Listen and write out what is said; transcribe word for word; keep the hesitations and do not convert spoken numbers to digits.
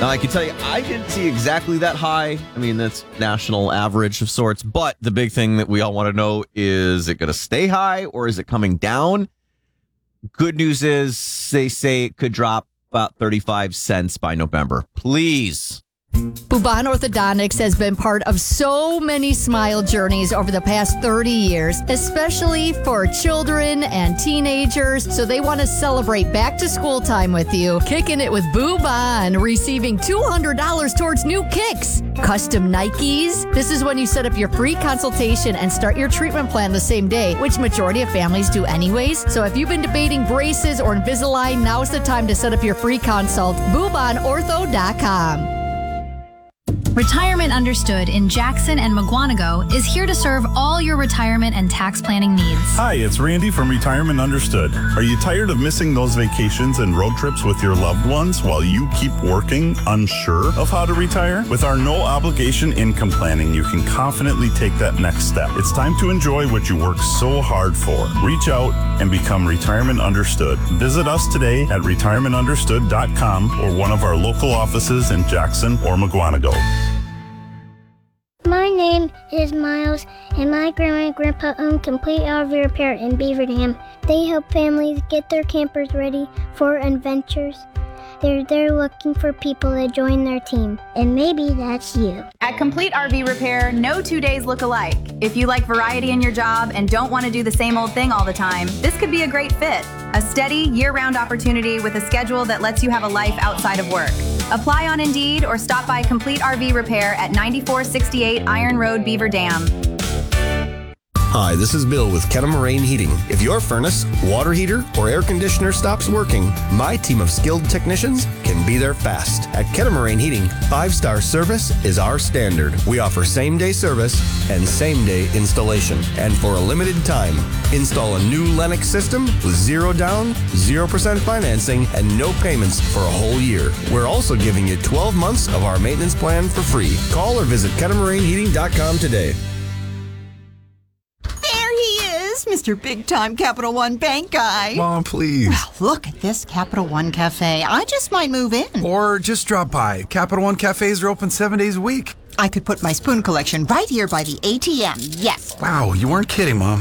Now, I can tell you, I didn't see exactly that high. I mean, that's national average of sorts. But the big thing that we all want to know is it going to stay high or is it coming down? Good news is they say it could drop about thirty-five cents by November. Please. Buban Orthodontics has been part of so many smile journeys over the past thirty years, especially for children and teenagers. So they want to celebrate back to school time with you, kicking it with Buban, receiving two hundred dollars towards new kicks, custom Nikes. This is when you set up your free consultation and start your treatment plan the same day, which majority of families do anyways. So if you've been debating braces or Invisalign, now's the time to set up your free consult. Buban Ortho dot com. Retirement Understood in Jackson and Mukwonago is here to serve all your retirement and tax planning needs. Hi, it's Randy from Retirement Understood. Are you tired of missing those vacations and road trips with your loved ones while you keep working, unsure of how to retire? With our no obligation income planning, you can confidently take that next step. It's time to enjoy what you work so hard for. Reach out and become Retirement Understood. Visit us today at retirement understood dot com or one of our local offices in Jackson or Mukwonago. My name is Miles, and my grandma and grandpa own Complete R V Repair in Beaver Dam. They help families get their campers ready for adventures. They're there looking for people to join their team, and maybe that's you. At Complete R V Repair, no two days look alike. If you like variety in your job and don't want to do the same old thing all the time, this could be a great fit. A steady, year-round opportunity with a schedule that lets you have a life outside of work. Apply on Indeed or stop by Complete R V Repair at ninety-four sixty-eight Iron Road, Beaver Dam. Hi, this is Bill with Kennemoraine Heating. If your furnace, water heater, or air conditioner stops working, my team of skilled technicians can be there fast. At Kennemoraine Heating, five-star service is our standard. We offer same-day service and same-day installation. And for a limited time, install a new Lennox system with zero down, zero percent financing, and no payments for a whole year. We're also giving you twelve months of our maintenance plan for free. Call or visit Kennemoraine Heating dot com today. Mister Big Time Capital One Bank guy. Mom, please. Well, look at this Capital One Cafe. I just might move in. Or just drop by. Capital One cafes are open seven days a week. I could put my spoon collection right here by the A T M. Yes. Wow, you weren't kidding, Mom.